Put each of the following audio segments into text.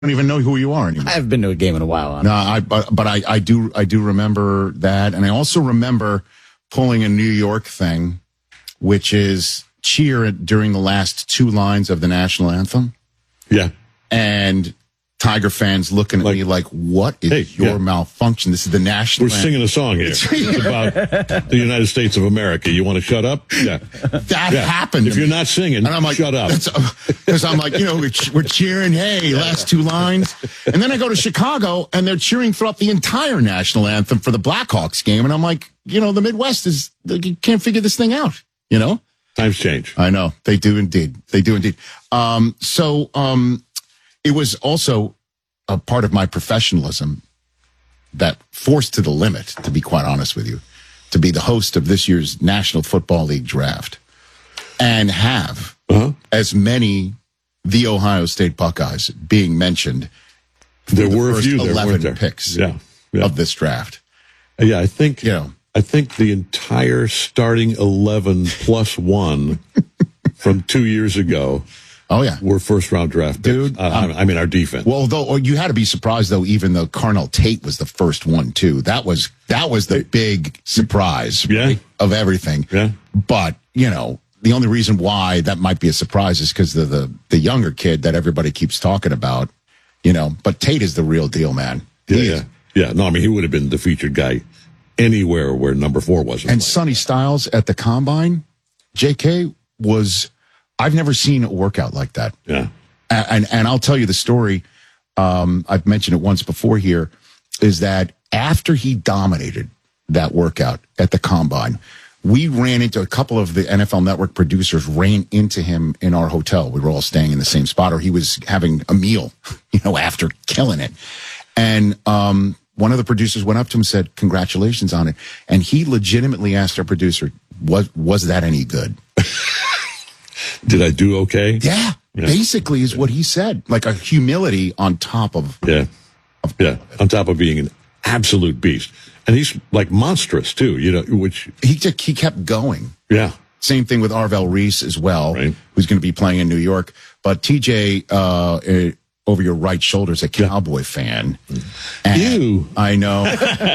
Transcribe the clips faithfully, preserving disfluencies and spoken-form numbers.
don't even know who you are anymore. I haven't been to a game in a while. Honestly. No, I but, but I, I do I do remember that, and I also remember pulling a New York thing, which is cheer during the last two lines of the national anthem. Yeah, and Tiger fans looking at like, me like, "What is hey, your yeah. malfunction? This is the national." We're anthem. singing a song here. It's about the United States of America. You want to shut up? Yeah, that yeah. happened. If you're not singing, and I'm like, shut up. Because I'm like, you know, we're, we're cheering. Hey, last two lines, and then I go to Chicago, and they're cheering throughout the entire national anthem for the Blackhawks game, and I'm like, you know, the Midwest is you can't figure this thing out. You know, times change. I know they do indeed. They do indeed. Um, so. Um, It was also a part of my professionalism that forced to the limit, to be quite honest with you, to be the host of this year's National Football League draft and have uh-huh. as many the Ohio State Buckeyes being mentioned. There the were first a few there, eleven there? picks yeah, yeah. of this draft. Yeah, I think you know. I think the entire starting eleven plus one from two years ago. Oh, yeah. We're first-round draft picks. Dude. Uh, um, I mean, our defense. Well, though, you had to be surprised, though, even though Carnell Tate was the first one, too. That was that was the big surprise yeah. of everything. Yeah. But, you know, the only reason why that might be a surprise is because of the, the younger kid that everybody keeps talking about, you know. But Tate is the real deal, man. Yeah, he yeah. Yeah, no, I mean, he would have been the featured guy anywhere where number four was. And playing. Sonny Styles at the Combine, J K was... I've never seen a workout like that. Yeah. And, and, and I'll tell you the story. Um, I've mentioned it once before here, is that after he dominated that workout at the Combine, we ran into a couple of the N F L Network producers ran into him in our hotel. We were all staying in the same spot, or he was having a meal, you know, after killing it. And, um, one of the producers went up to him and said, "Congratulations on it." And he legitimately asked our producer, was, was that any good? Did I do okay? Yeah, yeah, basically is what he said. Like a humility on top of... Yeah, of, yeah, on top of being an absolute beast. And he's like monstrous, too, you know, which... He just, he kept going. Yeah. Same thing with Arvell Reese as well, right. who's going to be playing in New York. But T J, uh, uh, over your right shoulder, is a Cowboy yeah. fan. And you. I know.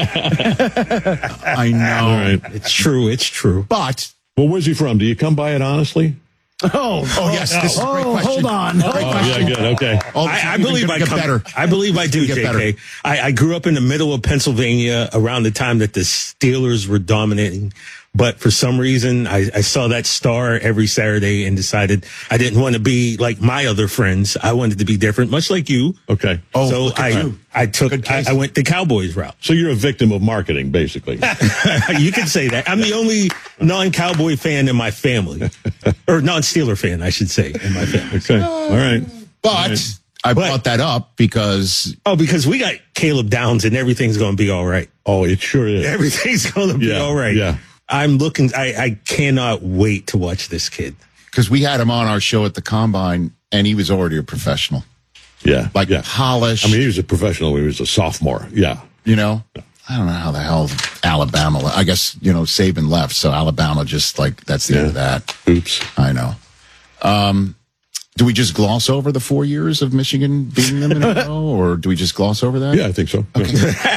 I know. All right. It's true, it's true. But... Well, where's he from? Do you come by it honestly? Oh, oh yes. This is a great oh, question. Hold on. Great oh, question. yeah, good. Okay. Oh, I, I believe I get come, better. I believe I do, J K. I, I grew up in the middle of Pennsylvania around the time that the Steelers were dominating. But for some reason, I, I saw that star every Saturday and decided I didn't want to be like my other friends. I wanted to be different, much like you. Okay. Oh, so I, I took, I, I went the Cowboys route. So you're a victim of marketing, basically. You could say that. I'm the only non-Cowboy fan in my family, or non-Steeler fan, I should say, in my family. Okay. All right. But All right. I but, brought that up because... Oh, because we got Caleb Downs and everything's going to be all right. Oh, it sure is. Everything's going to be yeah, all right. Yeah. I'm looking, I, I cannot wait to watch this kid. Because we had him on our show at the Combine, and he was already a professional. Yeah. Like yeah. polished. I mean, he was a professional when he was a sophomore. Yeah. You know? I don't know how the hell Alabama, I guess, you know, Saban left, so Alabama just like, that's the yeah. end of that. Oops. I know. Um, do we just gloss over the four years of Michigan beating them in a row, or do we just gloss over that? Yeah, I think so. Okay.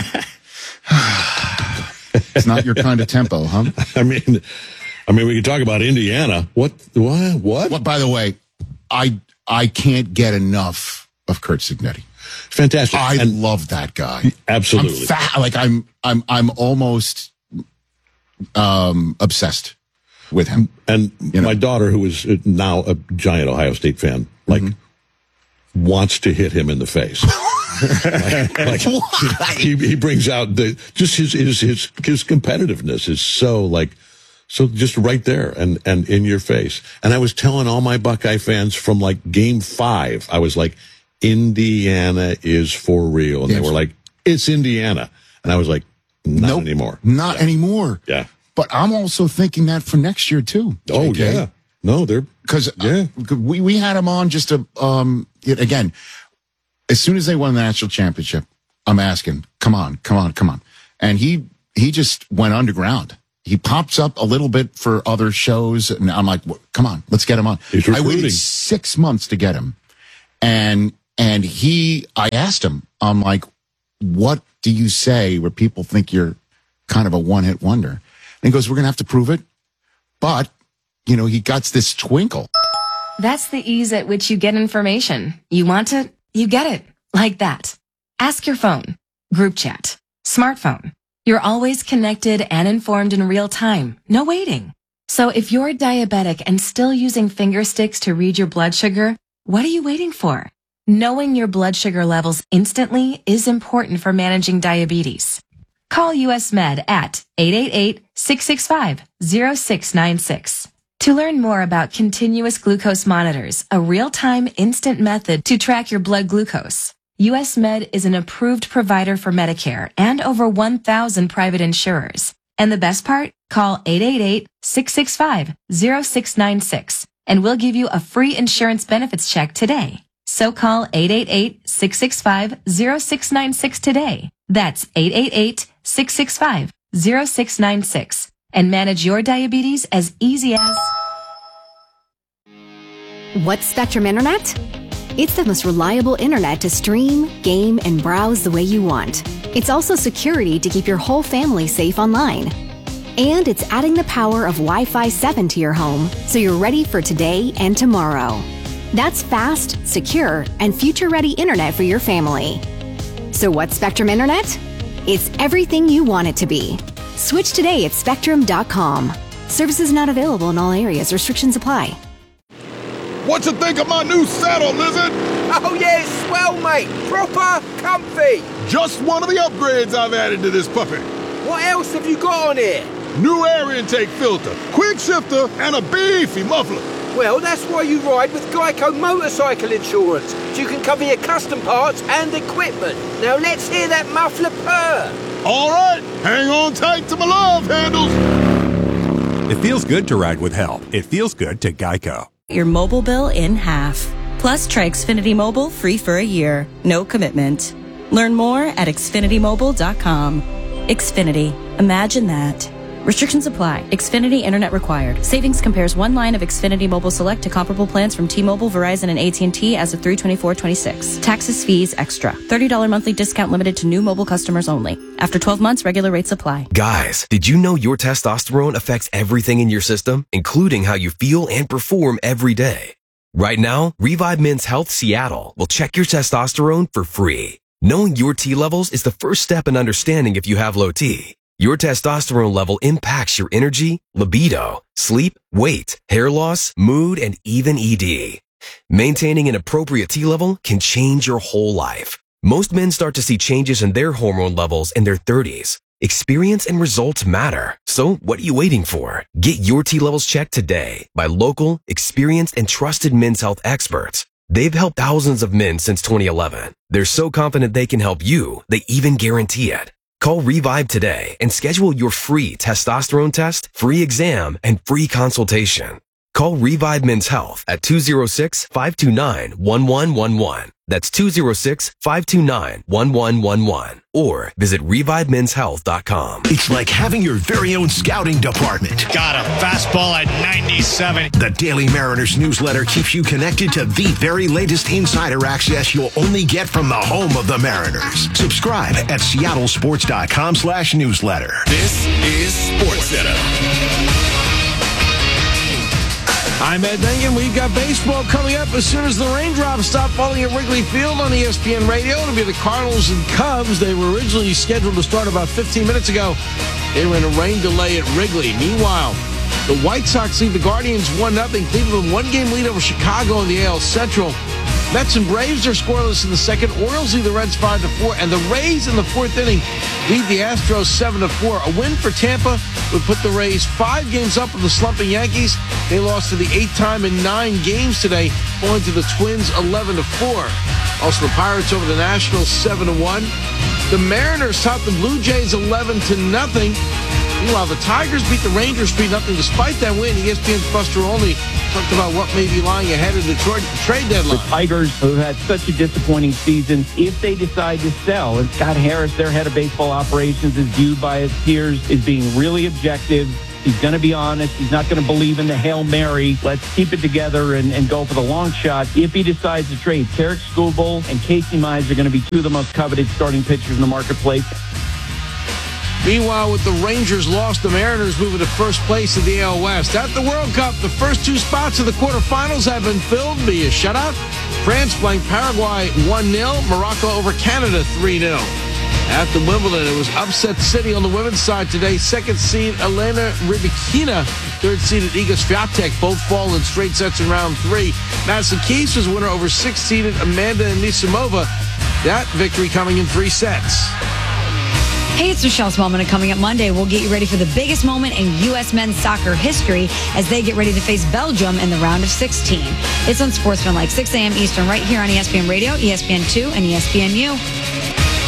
It's not your kind of tempo, huh? I mean, I mean, we can talk about Indiana. What? What? What? Well, by the way, I I can't get enough of Curt Cignetti. Fantastic. I and love that guy. Absolutely. I'm fa- like I'm I'm I'm almost um, obsessed with him. And you know? My daughter, who is now a giant Ohio State fan, like mm-hmm. wants to hit him in the face. like, like he, he brings out the just his his his his competitiveness is so like so just right there and and in your face. And I was telling all my Buckeye fans from like game five, I was like, Indiana is for real, and yes. they were like, it's Indiana, and I was like, not nope, anymore, not yeah. anymore. Yeah, but I'm also thinking that for next year too. Oh J K. yeah, no, they're because yeah, uh, we we had him on just to um it, again. As soon as they won the national championship, I'm asking, come on, come on, come on. And he he just went underground. He pops up a little bit for other shows, and I'm like, come on, let's get him on. He's I waited six months to get him. And And he, I asked him, I'm like, what do you say where people think you're kind of a one-hit wonder? And he goes, we're going to have to prove it. But, you know, he got this twinkle. That's the ease at which you get information. You want it, you get it. Like that. Ask your phone, group chat, smartphone. You're always connected and informed in real time. No waiting. So if you're diabetic and still using finger sticks to read your blood sugar, what are you waiting for? Knowing your blood sugar levels instantly is important for managing diabetes. Call U S Med at eight eight eight, six six five, zero six nine six. To learn more about continuous glucose monitors, a real-time instant method to track your blood glucose, U S Med is an approved provider for Medicare and over one thousand private insurers. And the best part? Call eight eight eight, six six five, zero six nine six and we'll give you a free insurance benefits check today. So call eight eight eight, six six five, zero six nine six today. That's eight eight eight, six six five, zero six nine six and manage your diabetes as easy as... What's Spectrum Internet? It's the most reliable internet to stream, game, and browse the way you want. It's also security to keep your whole family safe online. And it's adding the power of Wi-Fi seven to your home so you're ready for today and tomorrow. That's fast, secure, and future-ready internet for your family. So what's Spectrum Internet? It's everything you want it to be. Switch today at spectrum dot com. Services not available in all areas. Restrictions apply. What you think of my new saddle, Lizard? Oh yeah, it's swell, mate. Proper comfy. Just one of the upgrades I've added to this puppy. What else have you got on here? New air intake filter, quick shifter, and a beefy muffler. Well, that's why you ride with Geico Motorcycle Insurance. So you can cover your custom parts and equipment. Now let's hear that muffler purr. All right, hang on tight to my love handles. It feels good to ride with help. It feels good to Geico. Your mobile bill in half. Plus, try Xfinity Mobile free for a year. No commitment. Learn more at xfinity mobile dot com. Xfinity. Imagine that. Restrictions apply. Xfinity Internet required. Savings compares one line of Xfinity Mobile Select to comparable plans from T-Mobile, Verizon, and A T and T as of three twenty-four twenty-six. Taxes, fees, extra. thirty dollars monthly discount limited to new mobile customers only. After twelve months, regular rates apply. Guys, did you know your testosterone affects everything in your system, including how you feel and perform every day? Right now, Revive Men's Health Seattle will check your testosterone for free. Knowing your T levels is the first step in understanding if you have low T. Your testosterone level impacts your energy, libido, sleep, weight, hair loss, mood, and even E D. Maintaining an appropriate T level can change your whole life. Most men start to see changes in their hormone levels in their thirties. Experience and results matter. So what are you waiting for? Get your T levels checked today by local, experienced, and trusted men's health experts. They've helped thousands of men since twenty eleven. They're so confident they can help you, they even guarantee it. Call Revive today and schedule your free testosterone test, free exam, and free consultation. Call Revive Men's Health at two oh six, five two nine, one one one one. That's two oh six, five two nine, one one one one. Or visit revive men's health dot com. It's like having your very own scouting department. Got a fastball at ninety-seven. The Daily Mariners newsletter keeps you connected to the very latest insider access you'll only get from the home of the Mariners. Subscribe at seattle sports dot com slash newsletter. This is SportsCenter. I'm Ed Dengen. We've got baseball coming up as soon as the raindrops stop falling at Wrigley Field on E S P N Radio. It'll be the Cardinals and Cubs. They were originally scheduled to start about fifteen minutes ago. They were in a rain delay at Wrigley. Meanwhile, the White Sox lead the Guardians one nothing. Cleveland one-game lead over Chicago in the A L Central. Mets and Braves are scoreless in the second. Orioles lead the Reds five to four. And the Rays in the fourth inning lead the Astros seven to four. A win for Tampa would put the Rays five games up on the slumping Yankees. They lost for the eighth time in nine games today, falling to the Twins eleven to four. Also, the Pirates over the Nationals seven to one. The Mariners topped the Blue Jays eleven to nothing. Meanwhile, the Tigers beat the Rangers three nothing. Despite that win, E S P N's Buster Olney talked about what may be lying ahead of the trade deadline. The Tigers, who have had such a disappointing season, if they decide to sell, and Scott Harris, their head of baseball operations, is viewed by his peers as being really objective, He's going to be honest. He's not going to believe in the Hail Mary. Let's keep it together and, and go for the long shot. If he decides to trade, Tarek Skubal and Casey Mize are going to be two of the most coveted starting pitchers in the marketplace. Meanwhile, with the Rangers lost, the Mariners moving to first place in the A L West. At the World Cup, the first two spots of the quarterfinals have been filled via shutout. France blanked Paraguay one nil. Morocco over Canada three nil. At the Wimbledon, it was upset city on the women's side today. Second seed Elena Rybakina, third seeded Iga Swiatek, both fall in straight sets in round three. Madison Keys was winner over six-seeded Amanda Anisimova. That victory coming in three sets. Hey, it's Michelle Smallman, and coming up Monday, we'll get you ready for the biggest moment in U S men's soccer history as they get ready to face Belgium in the round of sixteen. It's on Sportsman like six a.m. Eastern right here on E S P N Radio, E S P N two, and E S P N U.